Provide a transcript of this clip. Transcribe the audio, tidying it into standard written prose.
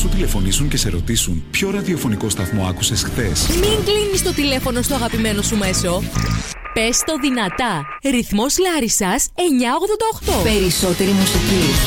σου τηλεφωνήσουν και σε ρωτήσουν ποιο ραδιοφωνικό σταθμό άκουσες χθες? Μην κλείνεις το τηλέφωνο στο αγαπημένο σου μέσο. Πες το δυνατά. Ρυθμός Λάρισσας 988. Περισσότερη μουσική.